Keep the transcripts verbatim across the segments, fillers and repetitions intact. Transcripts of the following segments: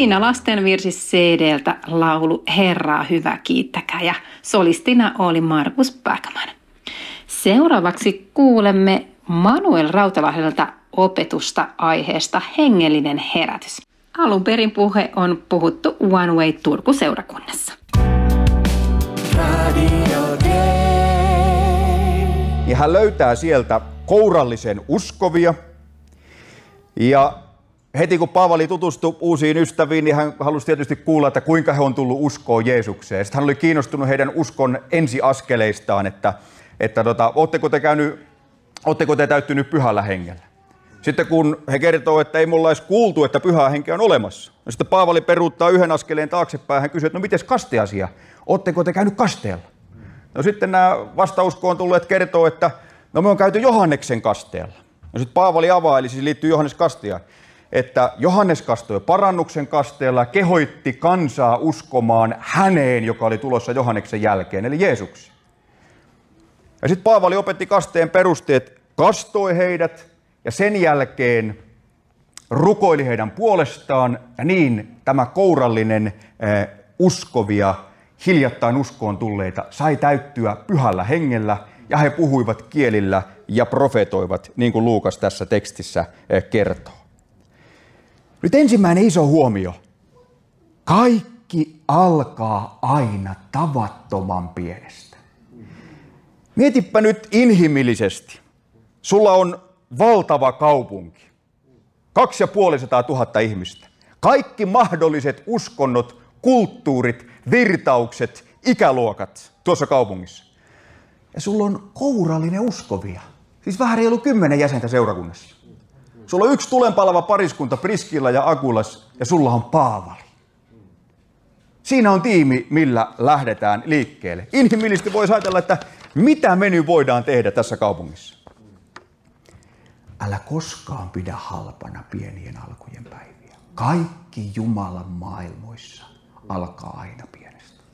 Siinä lastenvirsi C D:ltä laulu Herraa hyvä kiittäkää ja solistina oli Markus Backman. Seuraavaksi kuulemme Manuel Rautalahdelta opetusta aiheesta hengellinen herätys. Alun perin puhe on puhuttu One Way Turku-seurakunnassa. Ja hän löytää sieltä kourallisen uskovia. Ja heti kun Paavali tutustui uusiin ystäviin, niin hän halusi tietysti kuulla, että kuinka he on tullut uskoon Jeesukseen. Sitten hän oli kiinnostunut heidän uskon ensiaskeleistaan, että, että tota, ootteko te käynyt, ootteko te täyttynyt pyhällä hengellä. Sitten kun he kertoo, että ei mulla edes kuultu, että pyhä henki on olemassa. No sitten Paavali peruuttaa yhden askeleen taaksepäin ja hän kysyy, että no mites kasteasia? Ootteko te käynyt kasteella? No sitten nämä vastauskoon tulleet kertoo, että no me on käyty Johanneksen kasteella. No sitten Paavali avaa, eli siis liittyy Johannes kasteaan, että Johannes kastoi parannuksen kasteella ja kehoitti kansaa uskomaan häneen, joka oli tulossa Johanneksen jälkeen, eli Jeesukseen. Ja sitten Paavali opetti kasteen perusteet, kastoi heidät ja sen jälkeen rukoili heidän puolestaan ja niin tämä kourallinen eh, uskovia, hiljattain uskoon tulleita sai täyttyä pyhällä hengellä ja he puhuivat kielillä ja profetoivat, niin kuin Luukas tässä tekstissä eh, kertoo. Nyt ensimmäinen iso huomio. Kaikki alkaa aina tavattoman pienestä. Mietipä nyt inhimillisesti. Sulla on valtava kaupunki. Kaksi ja puolisataa tuhatta ihmistä. Kaikki mahdolliset uskonnot, kulttuurit, virtaukset, ikäluokat tuossa kaupungissa. Ja sulla on kourallinen uskovia. Siis vähän reilu kymmenen jäsentä seurakunnassa. Sulla on yksi tulenpalava pariskunta Priskilla ja Akulas ja sulla on Paavali. Siinä on tiimi, millä lähdetään liikkeelle. Inhimillisesti voisi ajatella, että mitä me nyt voidaan tehdä tässä kaupungissa. Älä koskaan pidä halpana pienien alkujen päiviä. Kaikki Jumalan maailmoissa alkaa aina pienestä.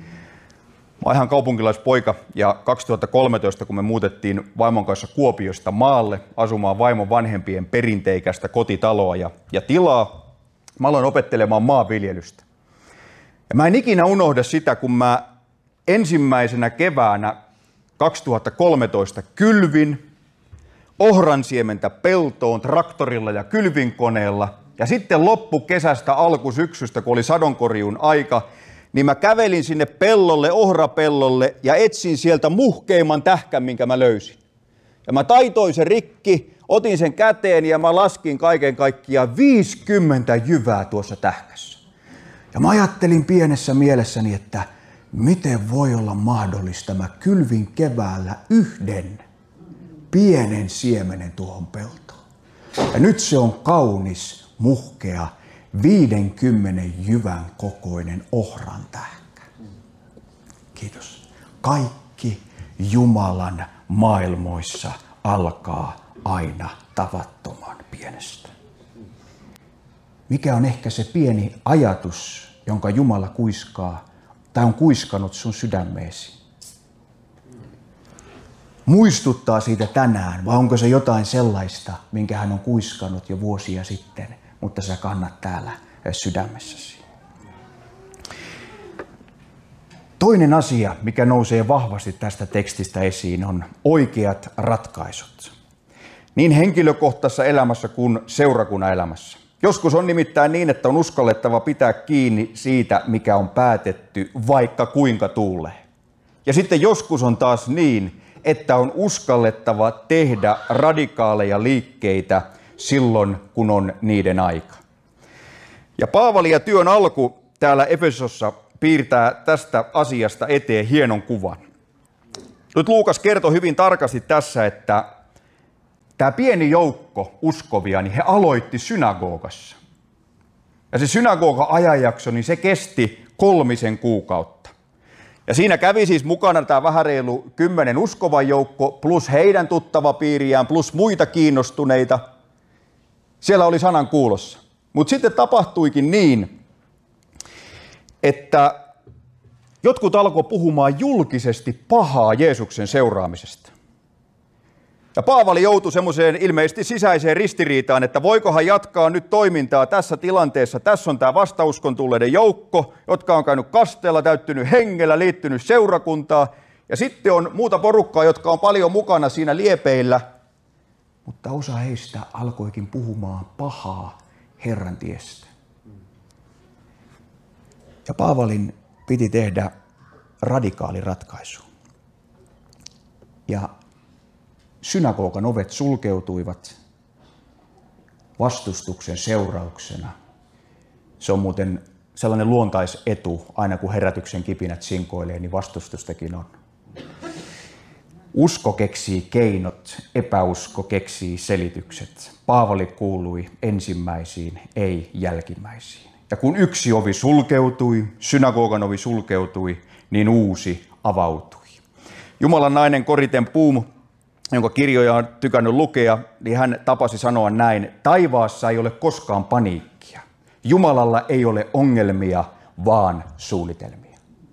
Mä oon ihan kaupunkilaispoika ja kaksituhattakolmetoista, kun me muutettiin vaimon kanssa Kuopiosta maalle asumaan vaimon vanhempien perinteikästä kotitaloa ja, ja tilaa, mä aloin opettelemaan maanviljelystä. Ja mä en ikinä unohda sitä, kun mä ensimmäisenä keväänä kaksituhattakolmetoista kylvin ohransiementä peltoon traktorilla ja kylvinkoneella. Ja sitten loppukesästä alkusyksystä, kun oli sadonkorjuun aika, niin mä kävelin sinne pellolle, ohrapellolle ja etsin sieltä muhkeimman tähkän, minkä mä löysin. Ja mä taitoin sen rikki, otin sen käteen ja mä laskin kaiken kaikkiaan viisikymmentä jyvää tuossa tähkässä. Ja mä ajattelin pienessä mielessäni, että miten voi olla mahdollista, mä kylvin keväällä yhden pienen siemenen tuohon peltoon. Ja nyt se on kaunis, muhkea, viidenkymmenen jyvän kokoinen ohran tähkä. Kiitos. Kaikki Jumalan maailmoissa alkaa aina tavattoman pienestä. Mikä on ehkä se pieni ajatus, jonka Jumala kuiskaa tai on kuiskannut sun sydämeesi? Muistuttaa siitä tänään, vai onko se jotain sellaista, minkä hän on kuiskannut jo vuosia sitten, mutta sä kannat täällä sydämessäsi? Toinen asia, mikä nousee vahvasti tästä tekstistä esiin, on oikeat ratkaisut. Niin henkilökohtaisessa elämässä kuin seurakunnan elämässä. Joskus on nimittäin niin, että on uskallettava pitää kiinni siitä, mikä on päätetty, vaikka kuinka tuulee. Ja sitten joskus on taas niin, että on uskallettava tehdä radikaaleja liikkeitä silloin, kun on niiden aika. Ja Paavali ja työn alku täällä Efesossa piirtää tästä asiasta eteen hienon kuvan. Nyt Luukas kertoi hyvin tarkasti tässä, että tämä pieni joukko uskovia, niin he aloitti synagogassa. Ja se synagogan ajanjakso, niin se kesti kolmisen kuukautta. Ja siinä kävi siis mukana tämä vähän reilu kymmenen uskovan joukko, plus heidän tuttava piiriään, plus muita kiinnostuneita. Siellä oli sanan kuulossa. Mutta sitten tapahtuikin niin, että jotkut alkoi puhumaan julkisesti pahaa Jeesuksen seuraamisesta. Ja Paavali joutui semmoiseen ilmeisesti sisäiseen ristiriitaan, että voikohan jatkaa nyt toimintaa tässä tilanteessa. Tässä on tämä vastauskon tulleiden joukko, jotka on käynyt kasteella, täyttynyt hengellä, liittynyt seurakuntaa. Ja sitten on muuta porukkaa, jotka on paljon mukana siinä liepeillä. Mutta osa heistä alkoikin puhumaan pahaa Herran tiestä. Ja Paavalin piti tehdä radikaali ratkaisu. Ja synagogan ovet sulkeutuivat vastustuksen seurauksena. Se on muuten sellainen luontaisetu, aina kun herätyksen kipinät sinkoilee, niin vastustustakin on. Usko keksii keinot, epäusko keksii selitykset. Paavali kuului ensimmäisiin, ei jälkimmäisiin. Ja kun yksi ovi sulkeutui, synagogan ovi sulkeutui, niin uusi avautui. Jumalan nainen Corrie ten Boom, jonka kirjoja on tykännyt lukea, niin hän tapasi sanoa näin: taivaassa ei ole koskaan paniikkia. Jumalalla ei ole ongelmia, vaan suunnitelmia.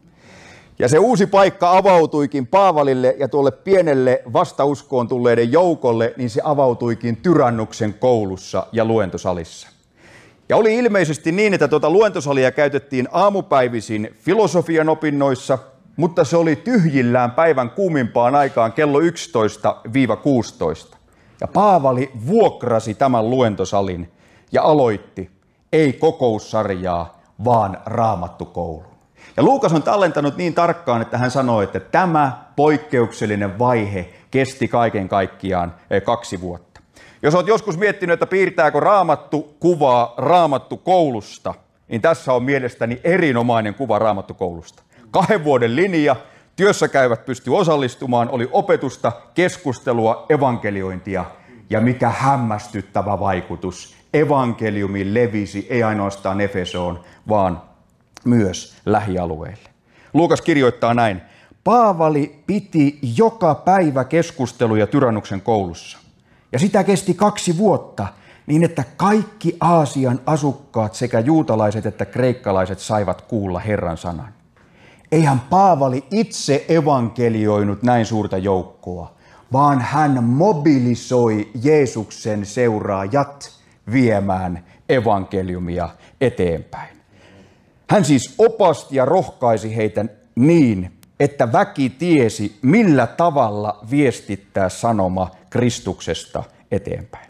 Ja se uusi paikka avautuikin Paavalille ja tuolle pienelle vastauskoon tulleiden joukolle, niin se avautuikin Tyrannuksen koulussa ja luentosalissa. Ja oli ilmeisesti niin, että tuota luentosalia käytettiin aamupäivisin filosofian opinnoissa, mutta se oli tyhjillään päivän kuumimpaan aikaan kello yksitoista kuusitoista. Ja Paavali vuokrasi tämän luentosalin ja aloitti ei kokoussarjaa, vaan raamattukoulu. Ja Luukas on tallentanut niin tarkkaan, että hän sanoi, että tämä poikkeuksellinen vaihe kesti kaiken kaikkiaan kaksi vuotta. Jos olet joskus miettinyt, että piirtääkö raamattu kuvaa raamattukoulusta, niin tässä on mielestäni erinomainen kuva raamattukoulusta. Kahden vuoden linja, työssä käyvät pysty osallistumaan, oli opetusta, keskustelua, evankeliointia ja mikä hämmästyttävä vaikutus. Evankeliumi levisi ei ainoastaan Efesoon, vaan myös lähialueille. Luukas kirjoittaa näin: Paavali piti joka päivä keskusteluja Tyrannuksen koulussa. Ja sitä kesti kaksi vuotta, niin että kaikki Aasian asukkaat, sekä juutalaiset että kreikkalaiset, saivat kuulla Herran sanan. Eihän Paavali itse evankelioinut näin suurta joukkoa, vaan hän mobilisoi Jeesuksen seuraajat viemään evankeliumia eteenpäin. Hän siis opasti ja rohkaisi heitä niin, että väki tiesi, millä tavalla viestittää sanoma Kristuksesta eteenpäin.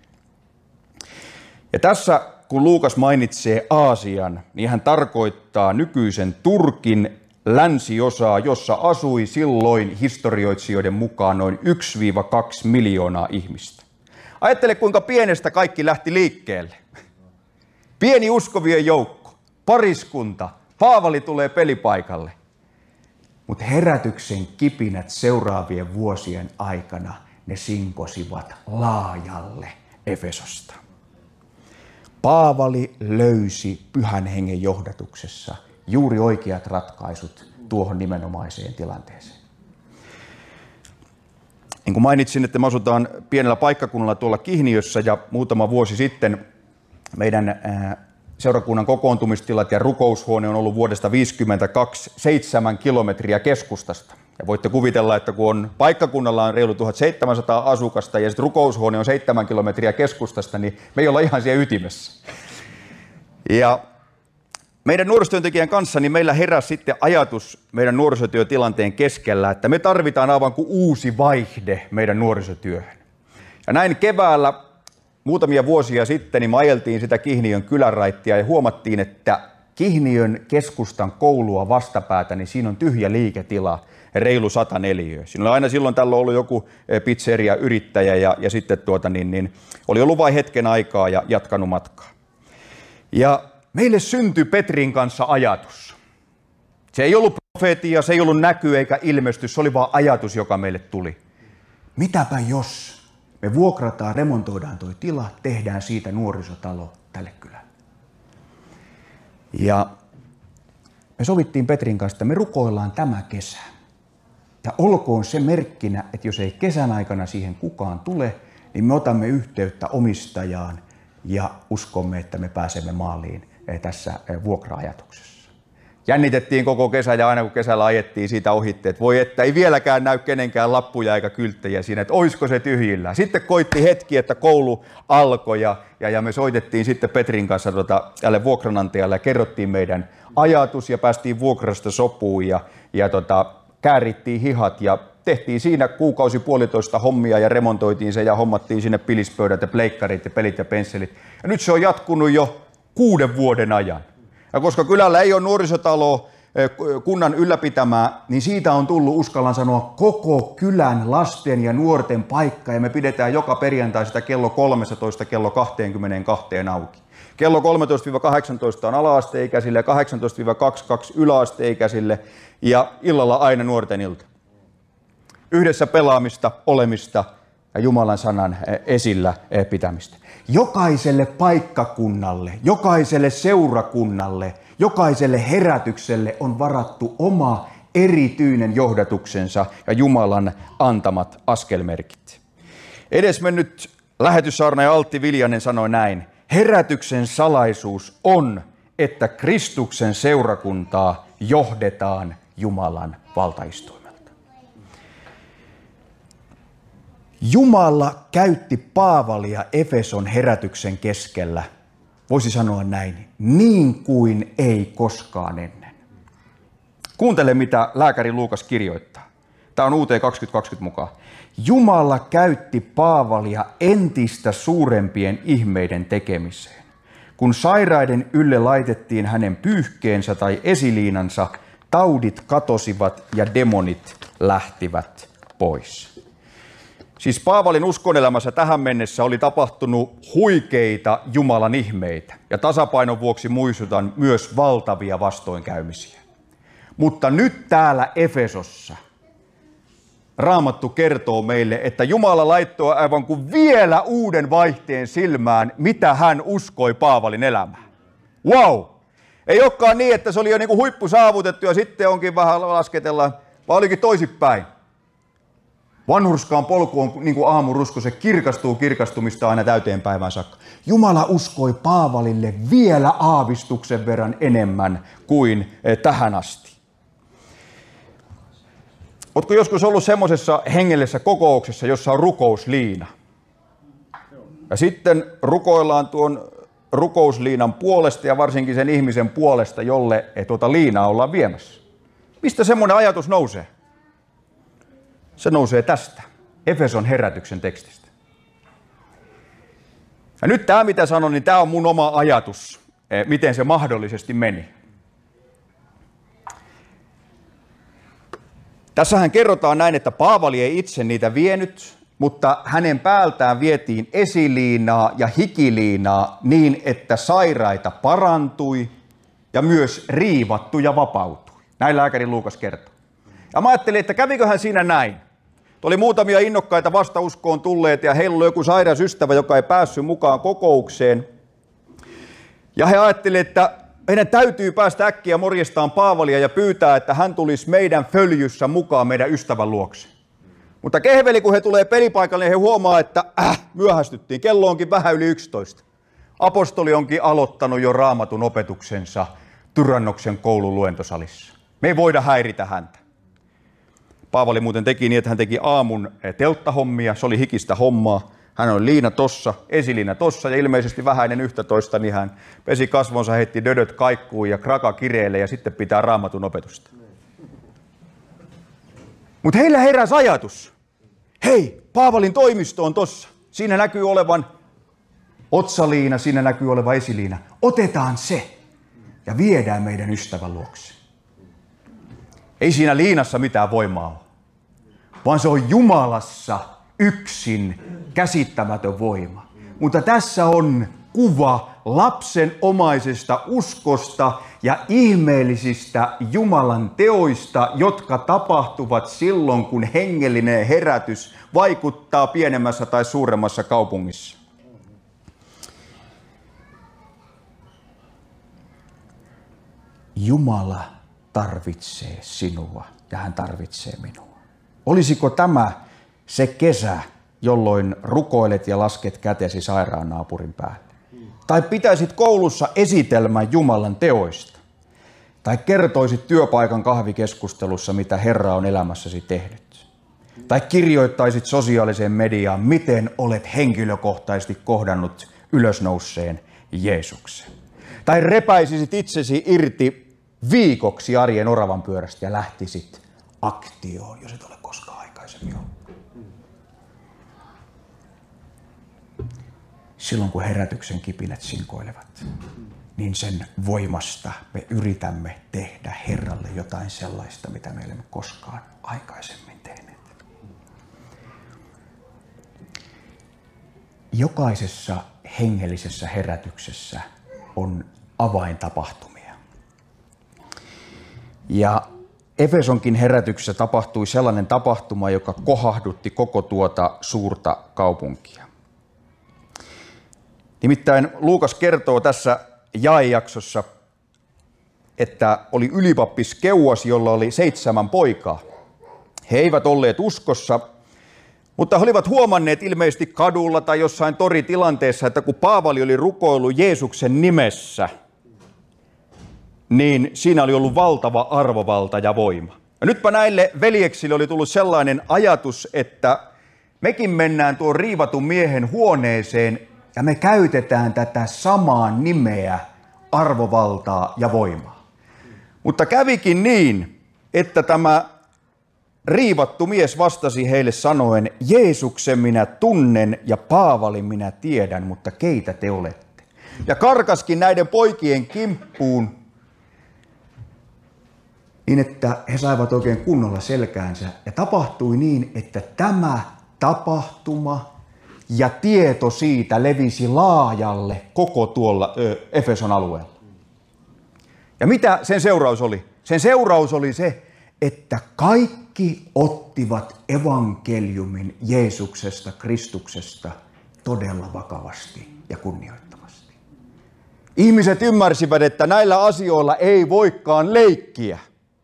Ja tässä, kun Luukas mainitsee Aasian, niin hän tarkoittaa nykyisen Turkin länsiosaa, jossa asui silloin historioitsijoiden mukaan noin yksi kaksi miljoonaa ihmistä. Ajattele, kuinka pienestä kaikki lähti liikkeelle. Pieni uskovien joukko, pariskunta, Paavali tulee pelipaikalle. Mutta herätyksen kipinät seuraavien vuosien aikana, ne sinkosivat laajalle Efesosta. Paavali löysi Pyhän Hengen johdatuksessa juuri oikeat ratkaisut tuohon nimenomaiseen tilanteeseen. Niin kuin mainitsin, että me asutaan pienellä paikkakunnalla tuolla Kihniössä, ja muutama vuosi sitten meidän seurakunnan kokoontumistilat ja rukoushuone on ollut vuodesta tuhatyhdeksänsataaviisikymmentäkaksi seitsemän kilometriä keskustasta. Ja voitte kuvitella, että kun on, paikkakunnalla on reilu tuhatseitsemänsataa asukasta ja sitten rukoushuone on seitsemän kilometriä keskustasta, niin me ei olla ihan siellä ytimessä. Ja meidän nuorisotyöntekijän kanssa niin meillä heräsi sitten ajatus meidän nuorisotyötilanteen keskellä, että me tarvitaan aivan kuin uusi vaihde meidän nuorisotyöhön. Ja näin keväällä muutamia vuosia sitten niin me ajeltiin sitä Kihniön kyläraittia ja huomattiin, että Kihniön keskustan koulua vastapäätä, niin siinä on tyhjä liiketila, reilu sata neliöä. Siinä oli aina silloin tällä ollut joku pizzeria yrittäjä ja, ja sitten tuota, niin, niin, oli ollut vain hetken aikaa ja jatkanut matkaa. Ja meille syntyi Petrin kanssa ajatus. Se ei ollut profeetia, se ei ollut näky eikä ilmestys, se oli vaan ajatus, joka meille tuli. Mitäpä jos me vuokrataan, remontoidaan toi tila, tehdään siitä nuorisotalo tälle kylälle. Ja me sovittiin Petrin kanssa, että me rukoillaan tämä kesä. Ja olkoon se merkkinä, että jos ei kesän aikana siihen kukaan tule, niin me otamme yhteyttä omistajaan ja uskomme, että me pääsemme maaliin tässä vuokra-ajatuksessa. Jännitettiin koko kesä ja aina kun kesällä ajettiin siitä ohitte, että voi että ei vieläkään näy kenenkään lappuja eikä kylttejä siinä, että oisko se tyhjillä. Sitten koitti hetki, että koulu alkoi ja, ja, ja me soitettiin sitten Petrin kanssa tota, tälle vuokranantajalle ja kerrottiin meidän ajatus ja päästiin vuokrasta sopuun ja, ja tota, käärittiin hihat ja tehtiin siinä kuukausi puolitoista hommia ja remontoitiin se ja hommattiin sinne pilispöydät ja pleikkarit ja pelit ja pensselit. Ja nyt se on jatkunut jo kuuden vuoden ajan. Ja koska kylällä ei ole nuorisotalo kunnan ylläpitämää, niin siitä on tullut, uskallan sanoa, koko kylän lasten ja nuorten paikka. Ja me pidetään joka perjantai sitä kello kolmetoista kello kaksikymmentäkaksi auki. Kello kolmetoista kahdeksantoista on ala-asteikäisille ja kahdeksantoista kaksikymmentäkaksi yläasteikäisille ja illalla aina nuorten ilta. Yhdessä pelaamista, olemista ja Jumalan sanan esillä pitämistä. Jokaiselle paikkakunnalle, jokaiselle seurakunnalle, jokaiselle herätykselle on varattu oma erityinen johdatuksensa ja Jumalan antamat askelmerkit. Edesmennyt lähetyssaarnaaja Altti Viljanen sanoi näin: herätyksen salaisuus on, että Kristuksen seurakuntaa johdetaan Jumalan valtaistuimelta. Jumala käytti Paavalia Efeson herätyksen keskellä, voisi sanoa näin, niin kuin ei koskaan ennen. Kuuntele, mitä lääkäri Luukas kirjoittaa. Tämä on U T kaksituhattakaksikymmentä mukaan. Jumala käytti Paavalia entistä suurempien ihmeiden tekemiseen. Kun sairaiden ylle laitettiin hänen pyyhkeensä tai esiliinansa, taudit katosivat ja demonit lähtivät pois. Siis Paavalin uskonelämässä tähän mennessä oli tapahtunut huikeita Jumalan ihmeitä ja tasapainon vuoksi muistutan myös valtavia vastoinkäymisiä. Mutta nyt täällä Efesossa Raamattu kertoo meille, että Jumala laittoi aivan kuin vielä uuden vaihteen silmään, mitä hän uskoi Paavalin elämään. Wow! Ei olekaan niin, että se oli jo niin kuin huippu saavutettu ja sitten onkin vähän lasketellaan, vaan olikin toisinpäin. Vanhurskaan polku on niin kuin aamurusko, se kirkastuu kirkastumista aina täyteen päivään saakka. Jumala uskoi Paavalille vielä aavistuksen verran enemmän kuin tähän asti. Oletko joskus ollut semmoisessa hengellisessä kokouksessa, jossa on rukousliina? Ja sitten rukoillaan tuon rukousliinan puolesta ja varsinkin sen ihmisen puolesta, jolle tuota liinaa ollaan viemässä. Mistä semmoinen ajatus nousee? Se nousee tästä, Efeson herätyksen tekstistä. Ja nyt tämä, mitä sanon, niin tämä on mun oma ajatus, miten se mahdollisesti meni. Tässähän kerrotaan näin, että Paavali ei itse niitä vienyt, mutta hänen päältään vietiin esiliinaa ja hikiliinaa niin, että sairaita parantui ja myös riivattuja vapautui. Näin lääkäri Luukas kertoo. Ja mä ajattelin, että käviköhän siinä näin. Oli muutamia innokkaita vastauskoon tulleet ja heillä oli joku sairas ystävä, joka ei päässyt mukaan kokoukseen. Ja he ajattelivat, että meidän täytyy päästä äkkiä morjestaan Paavalia ja pyytää, että hän tulisi meidän följyssä mukaan meidän ystävän luokse. Mutta kehveli, kun he tulee pelipaikalle, niin he huomaa, että äh, myöhästyttiin. Kello onkin vähän yli yksitoista. Apostoli onkin aloittanut jo Raamatun opetuksensa Tyrannoksen koulun luentosalissa. Me ei voida häiritä häntä. Paavali muuten teki niin, että hän teki aamun telttahommia, se oli hikistä hommaa. Hän oli liina tossa, esiliina tossa ja ilmeisesti vähän ennen yksitoista, niin hän pesi kasvonsa, heitti dödöt kaikkuun ja kraka kireelle ja sitten pitää Raamatun opetusta. Mutta heillä heräsi ajatus. Hei, Paavalin toimisto on tossa. Siinä näkyy olevan otsaliina, siinä näkyy olevan esiliina. Otetaan se ja viedään meidän ystävän luokse. Ei siinä liinassa mitään voimaa ole, vaan se on Jumalassa yksin käsittämätön voima. Mutta tässä on kuva lapsenomaisesta uskosta ja ihmeellisistä Jumalan teoista, jotka tapahtuvat silloin, kun hengellinen herätys vaikuttaa pienemmässä tai suuremmassa kaupungissa. Jumala tarvitsee sinua ja hän tarvitsee minua. Olisiko tämä se kesä, jolloin rukoilet ja lasket kätesi sairaan naapurin päälle? Tai pitäisit koulussa esitelmän Jumalan teoista? Tai kertoisit työpaikan kahvikeskustelussa, mitä Herra on elämässäsi tehnyt. Tai kirjoittaisit sosiaaliseen mediaan, miten olet henkilökohtaisesti kohdannut ylösnouseen Jeesuksen. Tai repäisisit itsesi irti viikoksi arjen oravan pyörästä ja lähtisit aktioon, jos et ole koskaan aikaisemmin ollut. Silloin kun herätyksen kipinät sinkoilevat, niin sen voimasta me yritämme tehdä Herralle jotain sellaista, mitä me emme koskaan aikaisemmin tehneet. Jokaisessa hengellisessä herätyksessä on avaintapahtumia. Ja Efesonkin herätyksessä tapahtui sellainen tapahtuma, joka kohahdutti koko tuota suurta kaupunkia. Nimittäin Luukas kertoo tässä jaejaksossa, että oli ylipappis Keuas, jolla oli seitsemän poikaa. He eivät olleet uskossa, mutta he olivat huomanneet ilmeisesti kadulla tai jossain toritilanteessa, että kun Paavali oli rukoillut Jeesuksen nimessä, niin siinä oli ollut valtava arvovalta ja voima. Ja nytpä näille veljeksille oli tullut sellainen ajatus, että mekin mennään tuon riivatun miehen huoneeseen ja me käytetään tätä samaa nimeä, arvovaltaa ja voimaa. Mutta kävikin niin, että tämä riivattu mies vastasi heille sanoen, Jeesuksen minä tunnen ja Paavalin minä tiedän, mutta keitä te olette? Ja karkaskin näiden poikien kimppuun, niin että he saivat oikein kunnolla selkäänsä. Ja tapahtui niin, että tämä tapahtuma ja tieto siitä levisi laajalle koko tuolla ö, Efeson alueella. Ja mitä sen seuraus oli? Sen seuraus oli se, että kaikki ottivat evankeliumin Jeesuksesta, Kristuksesta todella vakavasti ja kunnioittavasti. Ihmiset ymmärsivät, että näillä asioilla ei voikaan leikkiä,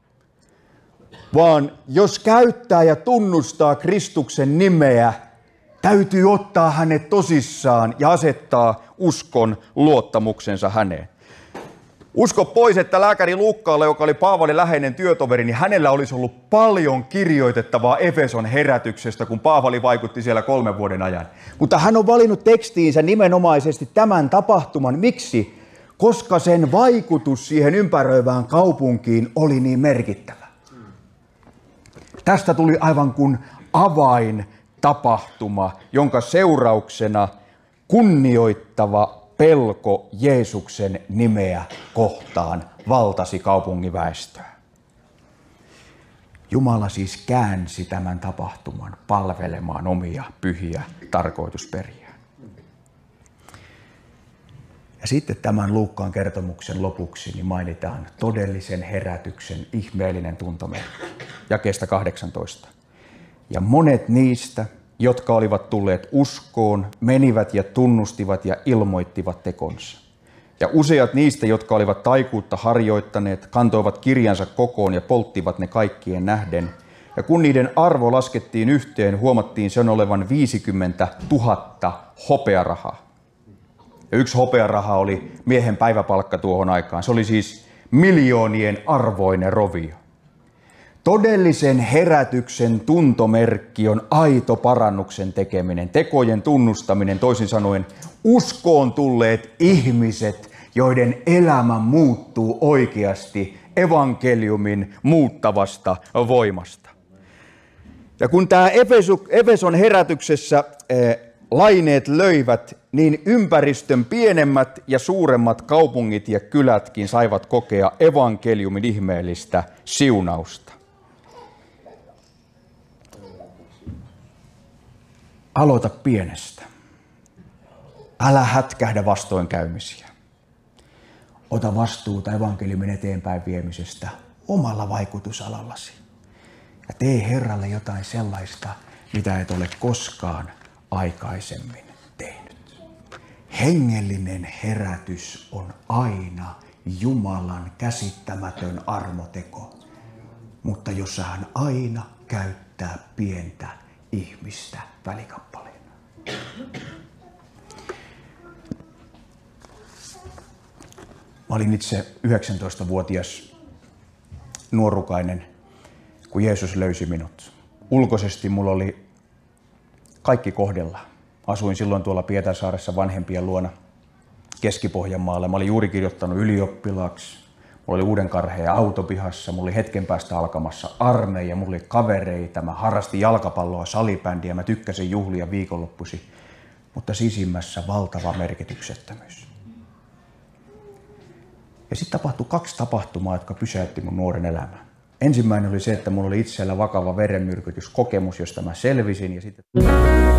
vaan jos käyttää ja tunnustaa Kristuksen nimeä, täytyy ottaa hänet tosissaan ja asettaa uskon luottamuksensa häneen. Usko pois, että lääkäri Luukkaalla, joka oli Paavalin läheinen työtoveri, niin hänellä olisi ollut paljon kirjoitettavaa Efeson herätyksestä, kun Paavali vaikutti siellä kolmen vuoden ajan. Mutta hän on valinnut tekstiinsä nimenomaisesti tämän tapahtuman. Miksi? Koska sen vaikutus siihen ympäröivään kaupunkiin oli niin merkittävä. Tästä tuli aivan kuin avaintapahtuma, jonka seurauksena kunnioittava pelko Jeesuksen nimeä kohtaan valtasi kaupungin väestöä. Jumala siis käänsi tämän tapahtuman palvelemaan omia pyhiä tarkoitusperiään. Ja sitten tämän Luukkaan kertomuksen lopuksi niin mainitaan todellisen herätyksen ihmeellinen tuntomerkki. Jakeesta kahdeksantoista. Ja monet niistä, jotka olivat tulleet uskoon, menivät ja tunnustivat ja ilmoittivat tekonsa. Ja useat niistä, jotka olivat taikuutta harjoittaneet, kantoivat kirjansa kokoon ja polttivat ne kaikkien nähden. Ja kun niiden arvo laskettiin yhteen, huomattiin sen olevan viisikymmentä tuhatta hopearahaa. Ja yksi hopearaha oli miehen päiväpalkka tuohon aikaan. Se oli siis miljoonien arvoinen rovio. Todellisen herätyksen tuntomerkki on aito parannuksen tekeminen, tekojen tunnustaminen, toisin sanoen uskoon tulleet ihmiset, joiden elämä muuttuu oikeasti evankeliumin muuttavasta voimasta. Ja kun tämä Efeson herätyksessä eh, laineet löivät, niin ympäristön pienemmät ja suuremmat kaupungit ja kylätkin saivat kokea evankeliumin ihmeellistä siunausta. Aloita pienestä. Älä hätkähdä vastoinkäymisiä. Ota vastuuta evankeliumin eteenpäin viemisestä omalla vaikutusalallasi. Ja tee Herralle jotain sellaista, mitä et ole koskaan aikaisemmin tehnyt. Hengellinen herätys on aina Jumalan käsittämätön armoteko, mutta jossa hän aina käyttää pientä ihmistä välikappaleena. Mä olin itse yhdeksäntoistavuotias nuorukainen, kun Jeesus löysi minut. Ulkoisesti mulla oli kaikki kohdellaan. Asuin silloin tuolla Pietarsaaressa vanhempien luona Keski-Pohjanmaalla. Mä olin juuri kirjoittanut ylioppilaaksi. Mulla oli Uudenkarheen autopihassa. Mulla oli hetken päästä alkamassa armeija. Mulla oli kavereita. Mä harrastin jalkapalloa, salibändiä. Mä tykkäsin juhlia viikonloppusi. Mutta sisimmässä valtava merkityksettömyys. Ja sitten tapahtui kaksi tapahtumaa, jotka pysäytti mun nuoren elämän. Ensimmäinen oli se, että mulla oli itsellä vakava verenmyrkytyskokemus, josta mä selvisin. Ja sitten...